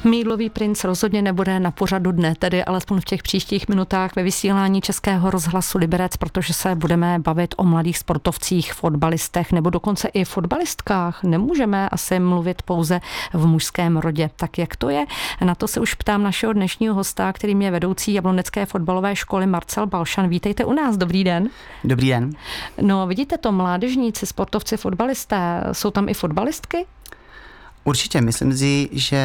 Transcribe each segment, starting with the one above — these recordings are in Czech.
Mýdlový princ rozhodně nebude na pořadu dne, tedy alespoň v těch příštích minutách ve vysílání Českého rozhlasu Liberec, protože se budeme bavit o mladých sportovcích, fotbalistech nebo dokonce i fotbalistkách. Nemůžeme asi mluvit pouze v mužském rodě. Tak jak to je? Na to se už ptám našeho dnešního hosta, kterým je vedoucí Jablonecké fotbalové školy Marcel Balšan. Vítejte u nás, dobrý den. Dobrý den. No, vidíte to, mládežníci, sportovci, fotbalisté, jsou tam i fotbalistky? Určitě, myslím si, že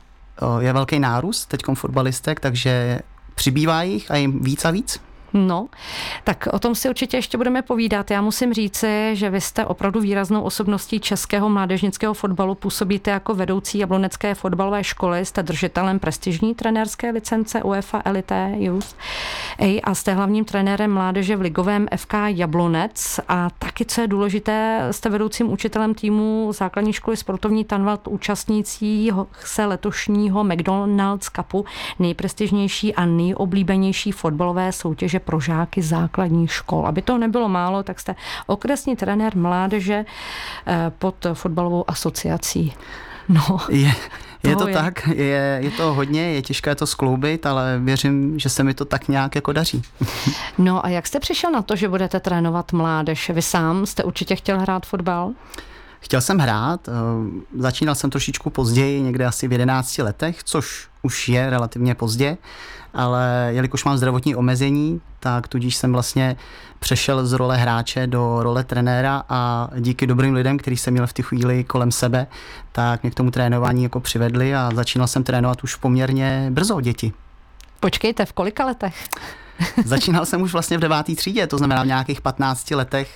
je velký nárůst teďkom fotbalistek, takže přibývá jich a jim víc a víc. No, tak o tom si určitě ještě budeme povídat. Já musím říci, že vy jste opravdu výraznou osobností českého mládežnického fotbalu, působíte jako vedoucí Jablonecké fotbalové školy, jste držitelem prestižní trenérské licence UEFA Elite Youth a jste hlavním trenérem mládeže v ligovém FK Jablonec a taky, co je důležité, jste vedoucím učitelem týmu základní školy sportovní Tanvald, účastnící se letošního McDonald's Cupu, nejprestižnější a nejoblíbenější fotbalové soutěže pro žáky základních škol. Aby to nebylo málo, tak jste okresní trenér mládeže pod fotbalovou asociací. No, je to tak, je to hodně, je těžké to skloubit, ale věřím, že se mi to tak nějak jako daří. No a jak jste přišel na to, že budete trénovat mládež? Vy sám jste určitě chtěl hrát fotbal? Chtěl jsem hrát, začínal jsem trošičku později, někde asi v 11 letech, což už je relativně pozdě, ale jelikož mám zdravotní omezení, tak tudíž jsem vlastně přešel z role hráče do role trenéra a díky dobrým lidem, který jsem měl v té chvíli kolem sebe, tak mě k tomu trénování jako přivedli a začínal jsem trénovat už poměrně brzo děti. Počkejte, v kolika letech? Začínal jsem už vlastně v 9. třídě, to znamená v nějakých 15 letech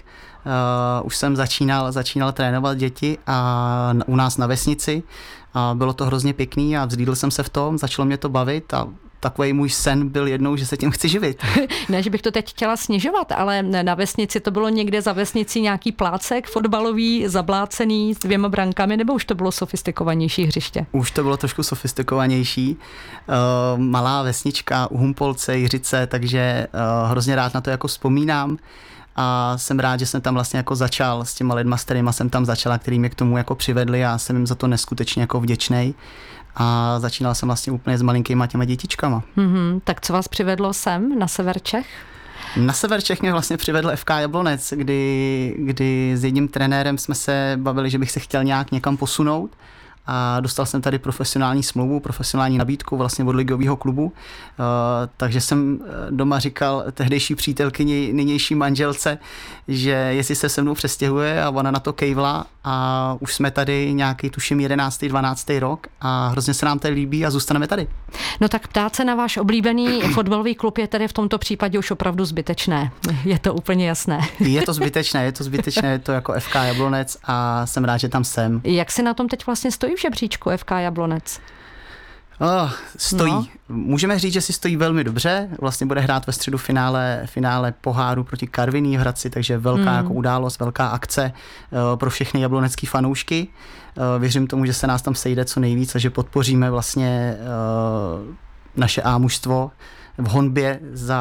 už jsem začínal trénovat děti a u nás na vesnici a bylo to hrozně pěkný a vzlídl jsem se v tom, začalo mě to bavit a takový můj sen byl jednou, že se tím chci živit. Ne, že bych to teď chtěla snižovat, ale na vesnici to bylo někde za vesnicí nějaký plácek fotbalový, zablácený s 2 brankami, nebo už to bylo sofistikovanější hřiště? Už to bylo trošku sofistikovanější. Malá vesnička u Humpolce, Jiřice, takže hrozně rád na to jako vzpomínám. A jsem rád, že jsem tam vlastně jako začal s těma lidma, s kterýma jsem tam začal a který mě k tomu jako přivedli a jsem jim za to neskutečně jako vděčnej. A začínal jsem vlastně úplně s malinkýma těma dětičkama. Tak co vás přivedlo sem na sever Čech? Na sever Čech mě vlastně přivedl FK Jablonec, kdy s jedním trenérem jsme se bavili, že bych se chtěl nějak někam posunout. A dostal jsem tady profesionální smlouvu, profesionální nabídku vlastně od ligového klubu, takže jsem doma říkal tehdejší přítelkyni, nynější manželce, že jestli se mnou přestěhuje a ona na to kejvla a už jsme tady nějaký tuším 11. 12. rok a hrozně se nám tady líbí a zůstaneme tady. No tak ptát se na váš oblíbený fotbalový klub je tedy v tomto případě už opravdu zbytečné. Je to úplně jasné. Je to zbytečné, je to jako FK Jablonec a jsem rád, že tam jsem. Jak se na tom teď vlastně stojí v žebříčku FK Jablonec? Stojí. No. Můžeme říct, že si stojí velmi dobře. Vlastně bude hrát ve středu finále poháru proti Karviní v Hradci, takže velká jako událost, velká akce pro všechny jablonecký fanoušky. Věřím tomu, že se nás tam sejde co nejvíc a že podpoříme vlastně naše A-mužstvo v honbě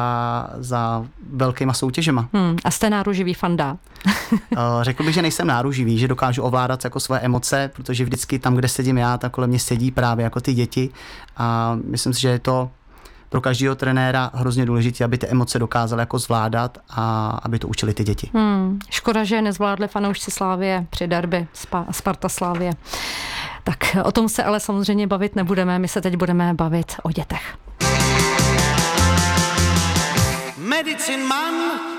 za velkýma soutěžema. A jste náruživý fanda? Řekl bych, že nejsem náruživý, že dokážu ovládat jako své emoce, protože vždycky tam, kde sedím já, tak kolem mě sedí právě jako ty děti a myslím si, že je to pro každého trenéra hrozně důležité, aby ty emoce dokázal jako zvládat a aby to učili ty děti. Škoda, že nezvládli fanoušci Slavie při derby Sparta Slavie. Tak o tom se ale samozřejmě bavit nebudeme, my se teď budeme bavit o dětech. Medicine Man